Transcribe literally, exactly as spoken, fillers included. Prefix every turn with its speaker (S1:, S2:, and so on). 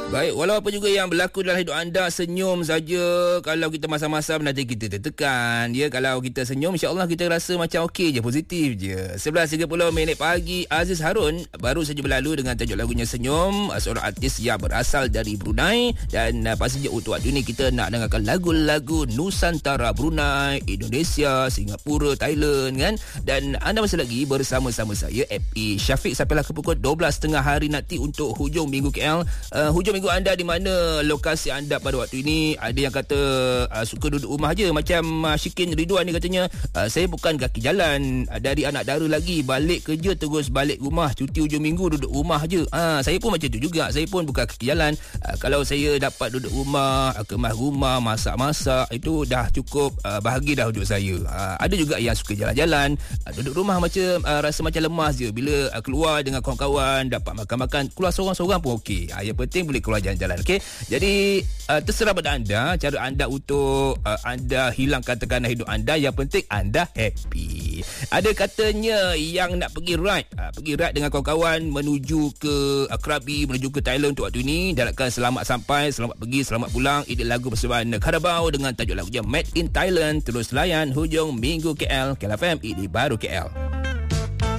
S1: Baik, walau apa juga yang berlaku dalam hidup anda, senyum saja. Kalau kita masa-masa nanti kita tertekan. Ya, kalau kita senyum, insya-Allah kita rasa macam okey je, positif je. sebelas tiga puluh minit pagi, Aziz Harun baru saja berlalu dengan tajuk lagunya Senyum, seorang artis yang berasal dari Brunei. Dan uh, pastinya untuk waktu ini kita nak dengarkan lagu-lagu Nusantara, Brunei, Indonesia, Singapura, Thailand kan. Dan anda masih lagi bersama-sama saya F A Syafiq sampailah ke pukul dua belas tiga puluh hari nanti untuk hujung minggu K L. Uh, hujung minggu anda di mana lokasi anda pada waktu ini. Ada yang kata uh, suka duduk rumah je, macam uh, Syikin Ridwan ni katanya, uh, saya bukan kaki jalan, uh, dari anak dara lagi, balik kerja terus balik rumah, cuti hujung minggu duduk rumah je. uh, Saya pun macam tu juga, saya pun bukan kaki jalan. uh, Kalau saya dapat duduk rumah, uh, kemas rumah, masak-masak, itu dah cukup uh, bahagia dah hidup saya. uh, Ada juga yang suka jalan-jalan, uh, duduk rumah macam uh, rasa macam lemas je. Bila uh, keluar dengan kawan-kawan, dapat makan-makan, keluar seorang-seorang pun okey. uh, Yang penting boleh keluar jalan-jalan. Okey. Jadi uh, terserah pada anda, cara anda untuk uh, anda hilangkan tekanan hidup anda. Yang penting anda happy. Ada katanya yang nak pergi ride, uh, pergi ride dengan kawan-kawan menuju ke uh, Krabi, menuju ke Thailand untuk waktu ini. Diharapkan selamat sampai, selamat pergi, selamat pulang. Ini lagu persembahan Carabao dengan tajuk lagunya Made in Thailand. Terus layan hujung minggu K L, K L F M, ini baru K L.